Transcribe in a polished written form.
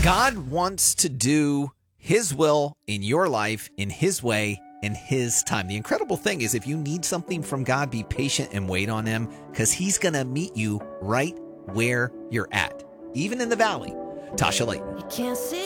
God wants to do his will in your life, in his way, in his time. The incredible thing is if you need something from God, be patient and wait on him, because he's going to meet you right where you're at, even in the valley. Tasha Layton.